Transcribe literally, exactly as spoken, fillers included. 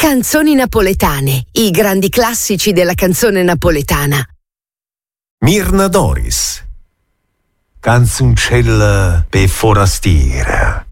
Canzoni napoletane, i grandi classici della canzone napoletana. Mirna Doris. Canzoncella per forastiera.